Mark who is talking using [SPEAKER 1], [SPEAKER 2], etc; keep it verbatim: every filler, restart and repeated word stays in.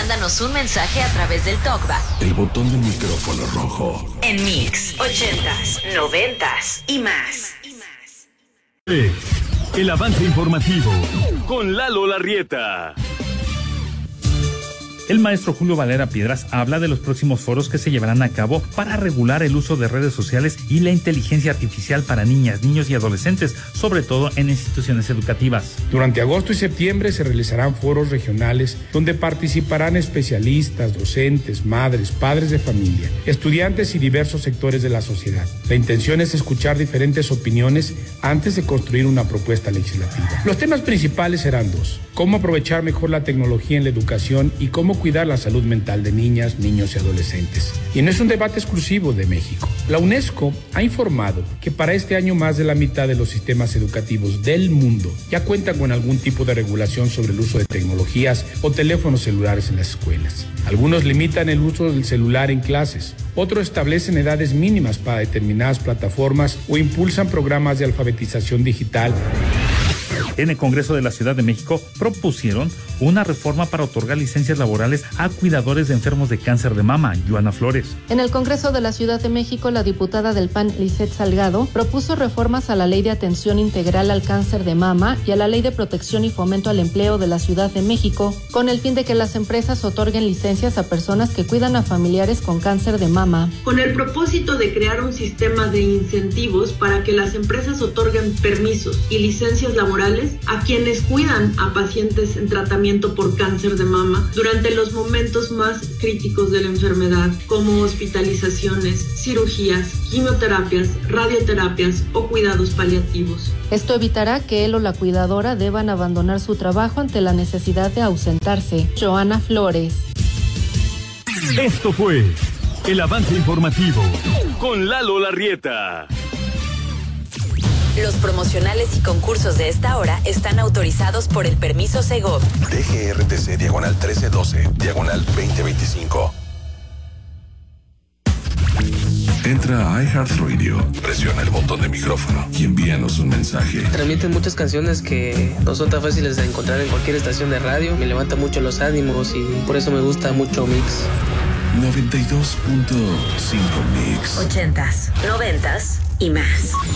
[SPEAKER 1] mándanos un mensaje a través del TalkBack.
[SPEAKER 2] El botón del micrófono rojo.
[SPEAKER 1] En Mix, ochentas, noventas y más.
[SPEAKER 3] El avance informativo con Lalo Larrieta.
[SPEAKER 4] El maestro Julio Valera Piedras habla de los próximos foros que se llevarán a cabo para regular el uso de redes sociales y la inteligencia artificial para niñas, niños y adolescentes, sobre todo en instituciones educativas.
[SPEAKER 5] Durante agosto y septiembre se realizarán foros regionales donde participarán especialistas, docentes, madres, padres de familia, estudiantes y diversos sectores de la sociedad. La intención es escuchar diferentes opiniones antes de construir una propuesta legislativa. Los temas principales serán dos: cómo aprovechar mejor la tecnología en la educación y cómo cuidar la salud mental de niñas, niños y adolescentes. Y no es un debate exclusivo de México. La UNESCO ha informado que para este año más de la mitad de los sistemas educativos del mundo ya cuentan con algún tipo de regulación sobre el uso de tecnologías o teléfonos celulares en las escuelas. Algunos limitan el uso del celular en clases, otros establecen edades mínimas para determinadas plataformas o impulsan programas de alfabetización digital.
[SPEAKER 4] En el Congreso de la Ciudad de México propusieron una reforma para otorgar licencias laborales a cuidadores de enfermos de cáncer de mama. Joana Flores.
[SPEAKER 6] En el Congreso de la Ciudad de México, la diputada del P A N, Lisette Salgado, propuso reformas a la Ley de Atención Integral al Cáncer de Mama y a la Ley de Protección y Fomento al Empleo de la Ciudad de México, con el fin de que las empresas otorguen licencias a personas que cuidan a familiares con cáncer de mama.
[SPEAKER 7] Con el propósito de crear un sistema de incentivos para que las empresas otorguen permisos y licencias laborales a quienes cuidan a pacientes en tratamiento por cáncer de mama durante los momentos más críticos de la enfermedad, como hospitalizaciones, cirugías, quimioterapias, radioterapias o cuidados paliativos.
[SPEAKER 6] Esto evitará que él o la cuidadora deban abandonar su trabajo ante la necesidad de ausentarse. Joana Flores.
[SPEAKER 3] Esto fue el avance informativo con Lalo Larrieta.
[SPEAKER 1] Los promocionales y concursos de esta hora están autorizados por el permiso Segov.
[SPEAKER 2] D G R T C diagonal trece doce, diagonal veinte veinticinco. Entra a iHeartRadio, presiona el botón de micrófono y envíanos un mensaje.
[SPEAKER 8] Transmiten muchas canciones que no son tan fáciles de encontrar en cualquier estación de radio. Me levanta mucho los ánimos y por eso me gusta mucho Mix.
[SPEAKER 2] noventa y dos punto cinco Mix.
[SPEAKER 1] Ochentas, noventas y más.